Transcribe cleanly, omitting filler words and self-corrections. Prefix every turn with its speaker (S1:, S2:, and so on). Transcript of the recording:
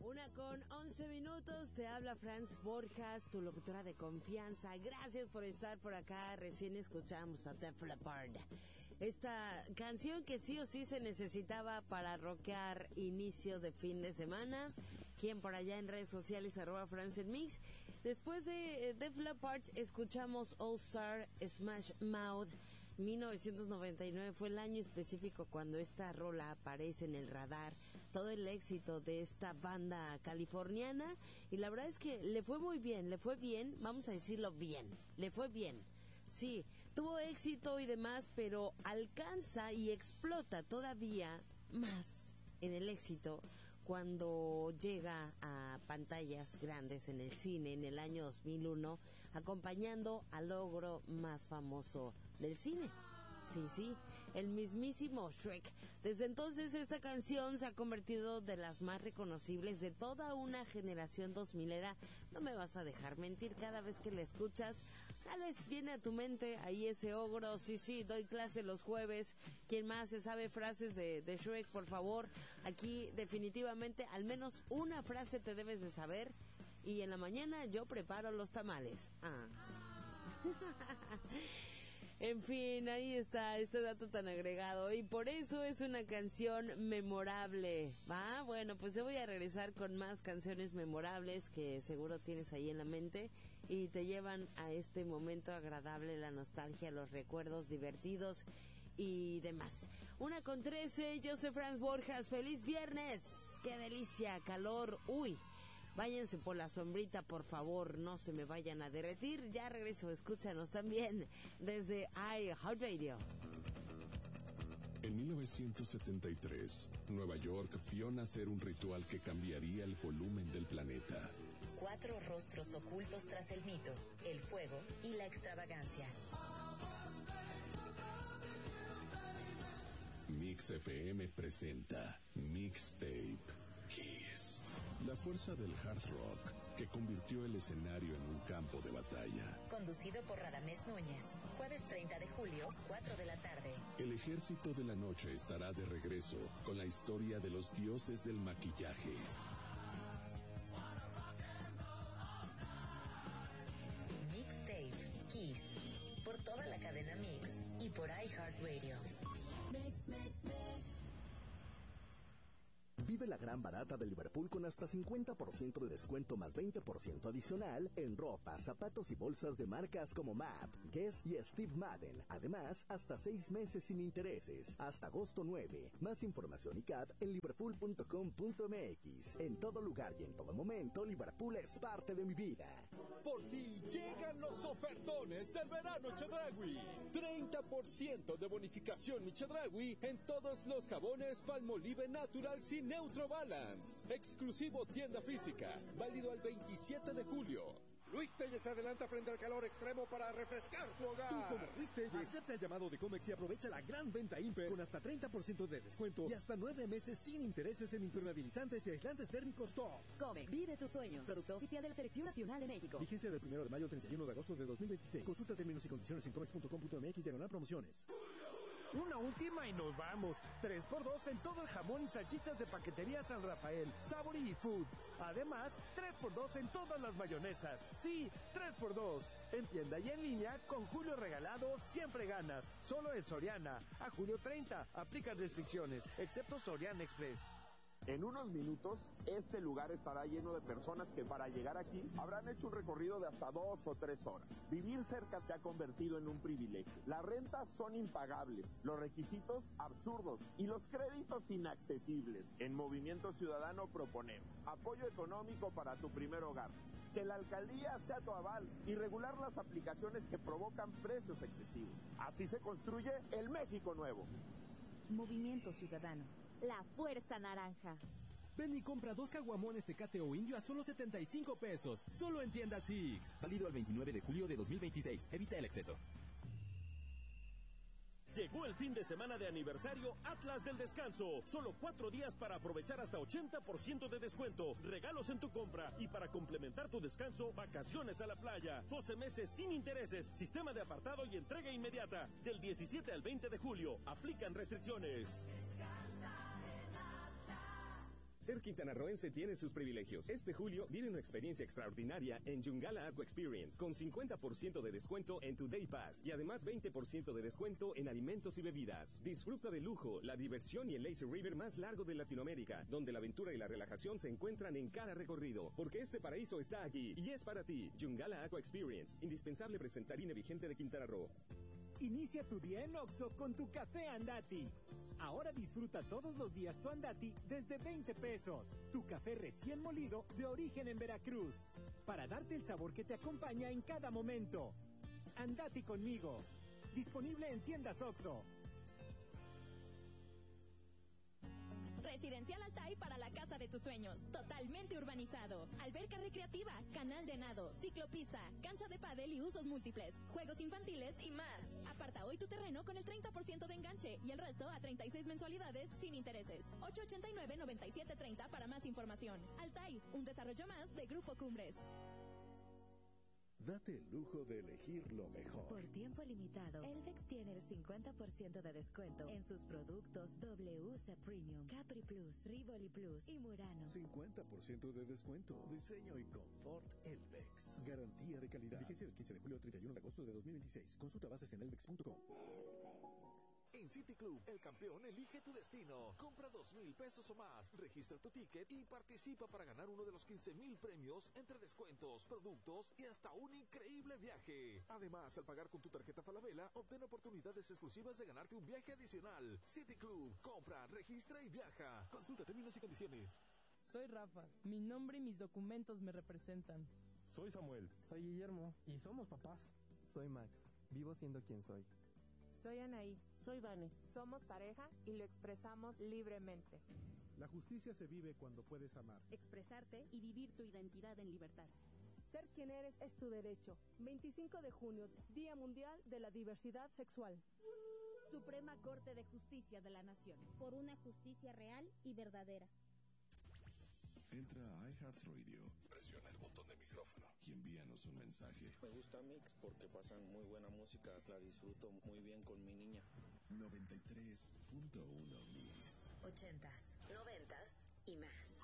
S1: 1:11, te habla Franz Borjas, tu locutora de confianza. Gracias por estar por acá. Recién escuchamos a Def Leppard. Esta canción que sí o sí se necesitaba para rockear inicio de fin de semana. Quien por allá en redes sociales, @FranzMix. Después de Def Leppard escuchamos All Star Smash Mouth. 1999 fue el año específico cuando esta rola aparece en el radar. Todo el éxito de esta banda californiana, y la verdad es que le fue muy bien, vamos a decirlo bien, le fue bien. Sí, tuvo éxito y demás, pero alcanza y explota todavía más en el éxito cuando llega a pantallas grandes en el cine en el año 2001, acompañando al logro más famoso del cine. Sí, el mismísimo Shrek. Desde entonces esta canción se ha convertido de las más reconocibles de toda una generación 2000era. No me vas a dejar mentir, cada vez que la escuchas, tal vez viene a tu mente ahí ese ogro. Sí, doy clase los jueves. ¿Quién más se sabe frases de Shrek? Por favor, aquí definitivamente al menos una frase te debes de saber. Y en la mañana yo preparo los tamales. En fin, ahí está este dato tan agregado, y por eso es una canción memorable, ¿va? Bueno, pues yo voy a regresar con más canciones memorables que seguro tienes ahí en la mente y te llevan a este momento agradable, la nostalgia, los recuerdos divertidos y demás. 1:13, yo soy Franz Borjas, feliz viernes, qué delicia, calor, uy. Váyanse por la sombrita, por favor, no se me vayan a derretir. Ya regreso, escúchanos también desde iHeartRadio.
S2: En 1973, Nueva York vio nacer un ritual que cambiaría el volumen del planeta.
S3: 4 rostros ocultos tras el mito, el fuego y la extravagancia.
S2: Mix FM presenta Mixtape Kiss. La fuerza del hard rock que convirtió el escenario en un campo de batalla.
S3: Conducido por Radamés Núñez. Jueves 30 de julio, 4 de la tarde.
S2: El ejército de la noche estará de regreso con la historia de los dioses del maquillaje.
S3: Mixtape Kiss. Por toda la cadena Mix y por iHeartRadio.
S4: Mix. Vive la gran barata de Liverpool con hasta 50% de descuento más 20% adicional en ropa, zapatos y bolsas de marcas como MAP, Guess y Steve Madden. Además, hasta 6 meses sin intereses, hasta agosto 9. Más información y CAT en liverpool.com.mx. En todo lugar y en todo momento, Liverpool es parte de mi vida.
S5: Por ti llegan los ofertones del verano Chedraui. 30% de bonificación Chedraui en todos los jabones Palmolive Natural sin Neutro Balance. Exclusivo tienda física. Válido al 27 de julio.
S6: Luis Telles se adelanta frente al calor extremo para refrescar tu hogar.
S5: Tú, como Luis Telles, acepta el llamado de Comex y aprovecha la gran venta Imper con hasta 30% de descuento y hasta 9 meses sin intereses en impermeabilizantes y aislantes térmicos top.
S7: Comex, vive tus sueños. Producto oficial de la Selección Nacional de México.
S5: Vigencia del 1 de mayo al 31 de agosto de 2026. Consulta términos y condiciones en comex.com.mx/promociones.
S8: Una última y nos vamos. 3x2 en todo el jamón y salchichas de paquetería San Rafael, Savory y Food. Además, 3x2 en todas las mayonesas. Sí, 3x2. En tienda y en línea, con Julio Regalado, siempre ganas. Solo en Soriana. A julio 30. Aplican restricciones, excepto Soriana Express.
S9: En unos minutos, este lugar estará lleno de personas que para llegar aquí habrán hecho un recorrido de hasta 2 o 3 horas. Vivir cerca se ha convertido en un privilegio. Las rentas son impagables, los requisitos absurdos y los créditos inaccesibles. En Movimiento Ciudadano proponemos apoyo económico para tu primer hogar, que la alcaldía sea tu aval y regular las aplicaciones que provocan precios excesivos. Así se construye el México nuevo.
S7: Movimiento Ciudadano. La fuerza naranja.
S10: Ven y compra 2 caguamones Tecate o Indio a solo 75 pesos. Solo en tienda Six. Válido al 29 de julio de 2026. Evita el exceso.
S11: Llegó el fin de semana de aniversario Atlas del Descanso. Solo 4 días para aprovechar hasta 80% de descuento, regalos en tu compra y para complementar tu descanso, vacaciones a la playa. 12 meses sin intereses, sistema de apartado y entrega inmediata. Del 17 al 20 de julio. Aplican restricciones.
S12: Descansa en Atlas. Ser quintanarroense tiene sus privilegios. Este julio vive una experiencia extraordinaria en Yungala Aqua Experience, con 50% de descuento en tu Day Pass y además 20% de descuento en alimentos y bebidas. Disfruta de lujo, la diversión y el lazy river más largo de Latinoamérica, donde la aventura y la relajación se encuentran en cada recorrido, porque este paraíso está aquí y es para ti. Yungala Aqua Experience, indispensable presentarine vigente de Quintana Roo.
S13: Inicia tu día en Oxxo con tu café Andati. Ahora disfruta todos los días tu Andati desde 20 pesos. Tu café recién molido de origen en Veracruz, para darte el sabor que te acompaña en cada momento. Andati conmigo. Disponible en tiendas Oxxo.
S14: Residencial Altai para la casa de tus sueños, totalmente urbanizado, alberca recreativa, canal de nado, ciclopista, cancha de pádel y usos múltiples, juegos infantiles y más. Aparta hoy tu terreno con el 30% de enganche y el resto a 36 mensualidades sin intereses. 889-9730 para más información. Altai, un desarrollo más de Grupo Cumbres.
S15: Date el lujo de elegir lo mejor.
S16: Por tiempo limitado, Elvex tiene el 50% de descuento en sus productos WC Premium, Capri Plus, Rivoli Plus y Murano.
S15: 50% de descuento. Diseño y confort Elvex. Garantía de calidad. Vigencia del 15 de julio al 31 de agosto de 2026. Consulta bases en elvex.com.
S17: En City Club, el campeón elige tu destino. Compra 2,000 pesos o más, registra tu ticket y participa para ganar uno de los 15,000 premios entre descuentos, productos y hasta un increíble viaje. Además, al pagar con tu tarjeta Falabella, obtén oportunidades exclusivas de ganarte un viaje adicional. City Club, compra, registra y viaja. Consulta términos y condiciones.
S18: Soy Rafa. Mi nombre y mis documentos me representan.
S19: Soy Samuel.
S20: Soy Guillermo.
S19: Y somos papás.
S20: Soy Max. Vivo siendo quien soy.
S21: Soy Anaí.
S22: Soy Vane.
S21: Somos pareja y lo expresamos libremente.
S23: La justicia se vive cuando puedes amar,
S24: expresarte y vivir tu identidad en libertad.
S25: Ser quien eres es tu derecho. 25 de junio, Día Mundial de la Diversidad Sexual.
S24: Suprema Corte de Justicia de la Nación. Por una justicia real y verdadera.
S2: Entra a iHeartRadio, presiona el botón de micrófono y envíanos un mensaje.
S26: Me gusta Mix porque pasan muy buena música, la disfruto muy bien con mi niña.
S2: 93.1 Mix.
S3: 80s, 90s y más.